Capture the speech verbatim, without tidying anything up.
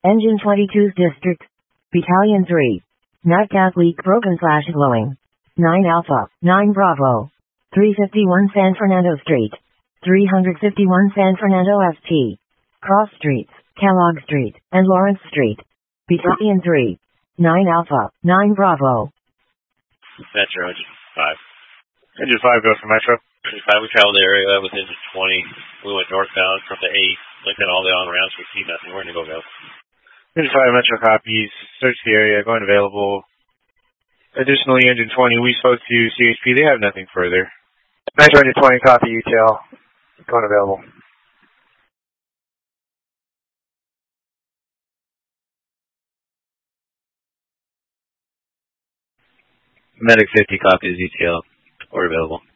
Engine twenty-two's District. Battalion three. Nav gas leak broken slash glowing. nine Alpha, nine Bravo. three fifty-one San Fernando Street. three fifty-one San Fernando S T. Cross Streets, Kellogg Street, and Lawrence Street. Battalion three. nine Alpha, nine Bravo. Metro, Engine five. Engine five, go for Metro. Engine five, we traveled the area with Engine twenty. We went northbound from the eight, looked at all the on-ramps, we see nothing. We're going to go go. Engine five, Metro copies. Search the area, going available. Additionally, Engine twenty, we spoke to C H P. They have nothing further. Metro Engine twenty, copy U T L. Going available. Medic fifty copies U T L. We're available.